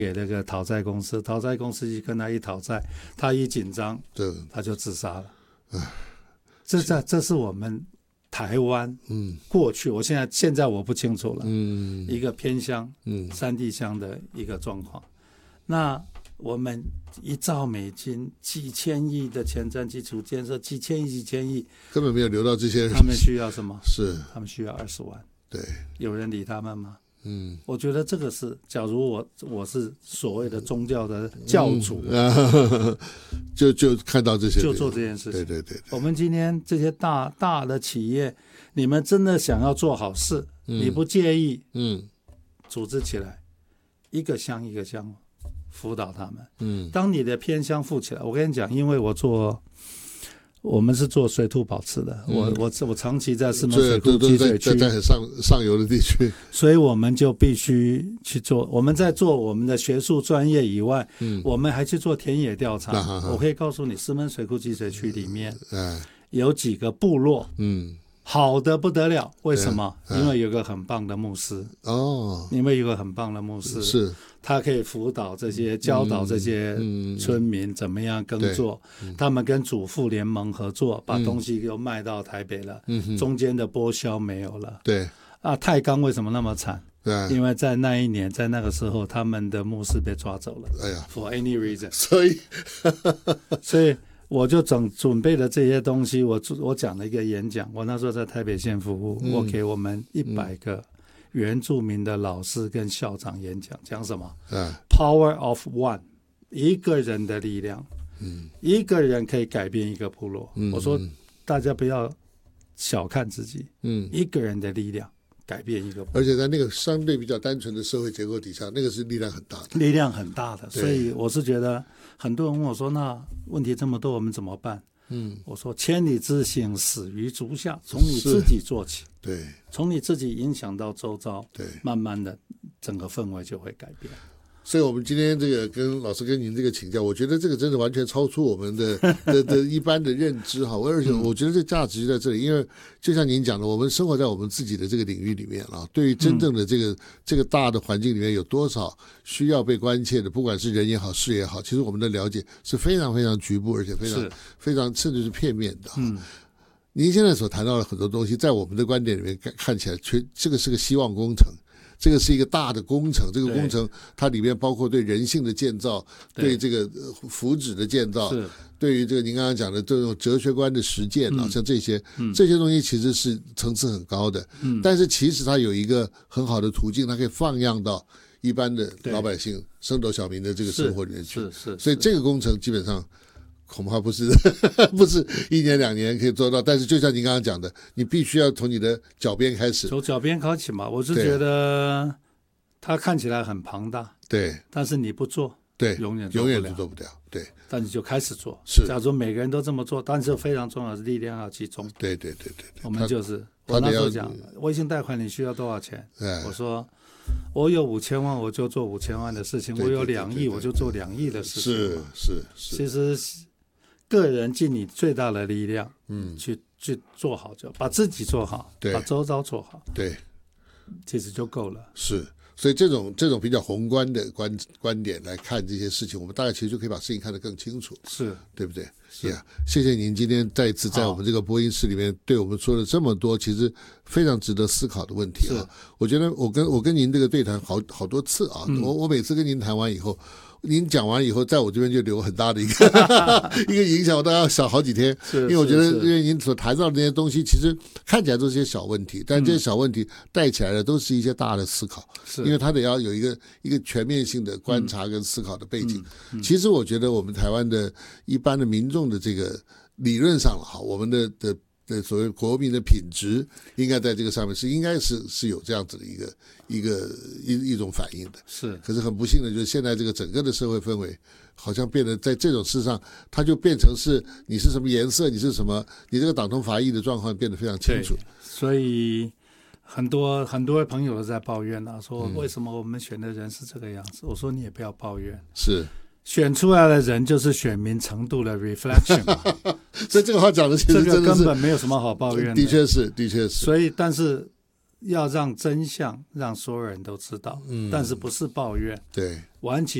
给那个讨债公司，讨债公司一跟他一讨债，他一紧张，他就自杀了。这是我们台湾过去，现在我不清楚了，一个偏乡山地乡的一个状况。那我们1兆美金几千亿的前瞻基础建设，几千亿根本没有流到这些人。 他们需要什么？ 是他们需要20万。 对， 有人理他们吗？我觉得这个是，假如我是所谓的宗教的教主， 就看到这些， 就做这件事情。 对。 我们今天这些大的企业，你们真的想要做好事，你不介意，组织起来，一个乡一个乡辅导他们。当你的偏乡富起来，我跟你讲，因为我们是做水土保持的，我长期在石门水库集水区， 在很上游的地区， 所以我们就必须去做。我们在做我们的学术专业以外，我们还去做田野调查。我可以告诉你，石门水库集水区里面有几个部落，好的不得了。为什么？因为有个很棒的牧师因为有个很棒的牧师是。 他可以辅导教导这些村民怎么样耕作，他们跟主妇联盟合作，把东西又卖到台北了，中间的剥销没有了。 对太钢为什么那么惨？因为在那一年，在那个时候，他们的牧师被抓走了。For any reason， 所以我就准备了这些东西，我讲了一个演讲。我那时候在台北县服务，我给我们100个原住民的老师跟校长演讲，讲什么？Power of one， 一个人的力量，一个人可以改变一个部落。我说大家不要小看自己，一个人的力量改变一个部落， 而且在那个相对比较单纯的社会结构底下，那个是力量很大的， 所以我是觉得很多人问我说，那问题这么多，我们怎么办？我说千里之行，始于足下，从你自己做起， 对， 从你自己影响到周遭，对，慢慢的整个氛围就会改变。 所以我们今天这个跟老师跟您这个请教，我觉得这个真的完全超出我们的一般的认知哈。而且我觉得这价值就在这里，因为就像您讲的，我们生活在我们自己的这个领域里面啊，对于真正的这个大的环境里面有多少需要被关切的，不管是人也好，事也好，其实我们的了解是非常非常局部，而且非常甚至是片面的。您现在所谈到的很多东西，在我们的观点里面看起来，这个是个希望工程。这个是一个大的工程，这个工程它里面包括对人性的建造，对这个福祉的建造，对于这个您刚刚讲的这种哲学观的实践像这些东西其实是层次很高的，但是其实它有一个很好的途径，它可以放样到一般的老百姓升斗小民的这个生活里面去，所以这个工程基本上恐怕不是1年2年可以做到，但是就像您刚刚讲的，你必须要从你的脚边开始， 从脚边开始嘛。我是觉得它看起来很庞大，对，但是你不做，对，永远做不了，对。 但你就开始做， 是。 假如每个人都这么做，但是非常重要的力量要集中， 对。 我们就是我那时候讲，微信贷款你需要多少钱？我说我有5000万，我就做5000万的事情；我有2亿，我就做2亿的事情。是。其实个人尽你最大的力量，去做好，就把自己做好，把周遭做好，对，其实就够了。是， 所以这种比较宏观的观点来看这些事情，我们大概其实就可以把事情看得更清楚，是对不对？谢谢您今天再一次在我们这个播音室里面对我们说了这么多其实非常值得思考的问题啊！我觉得我跟您这个对谈好多次啊，我每次跟您谈完以后。您讲完以后，在我这边就留很大的一个影响，我大概要想好几天，因为我觉得，因为您所谈到的这些东西，其实看起来都是些小问题，但这些小问题带起来的都是一些大的思考，因为它得要有一个全面性的观察跟思考的背景。其实我觉得我们台湾的一般的民众的这个理论上了哈，我们的所谓国民的品质应该在这个上面应该是有这样子的一种反应的，是。可是很不幸的就是现在这个整个的社会氛围好像变得在这种事上，它就变成是你是什么颜色，你是什么，你这个党同伐异的状况变得非常清楚。 所以很多朋友都在抱怨说为什么我们选的人是这个样子？我说你也不要抱怨，是。选出来的人就是选民程度的 reflection 嘛所以这个话讲的其实真的是这个根本没有什么好抱怨的， 的确是。 所以但是要让真相让所有人都知道，但是不是抱怨， 对， 玩起